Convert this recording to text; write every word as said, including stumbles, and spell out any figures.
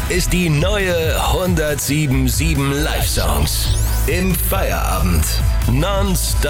ist die neue hundertsieben Komma sieben Live-Songs. Im Feierabend. Non-stop.